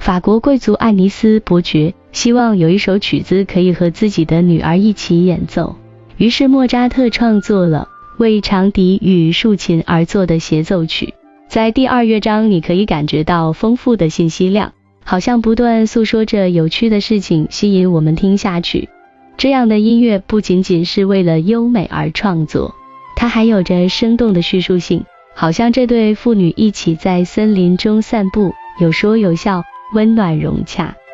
法国贵族爱丽丝伯爵希望有一首曲子可以和自己的女儿一起演奏，于是莫扎特创作了为长笛与竖琴而作的协奏曲。在第2乐章，你可以感觉到丰富的信息量，好像不断诉说着有趣的事情，吸引我们听下去。这样的音乐不仅仅是为了优美而创作，它还有着生动的叙述性，好像这对父女一起在森林中散步，有说有笑，温暖融洽。